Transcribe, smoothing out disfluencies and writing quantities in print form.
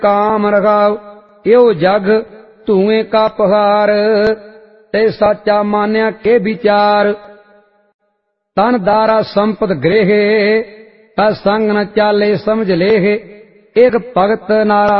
काम रखाव। यो जग धुएं का पहाड़, ते साचा मान्या के विचार। तन दारा संपत गृह, संग न चाले समझ लेह। एक भगत नारा